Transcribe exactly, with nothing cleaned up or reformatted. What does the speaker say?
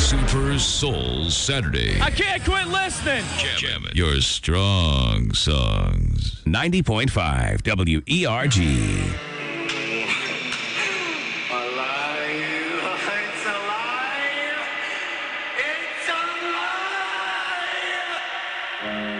Super Soul Saturday. I can't quit listening. Jamming your strong songs. ninety point five W E R G. It's alive!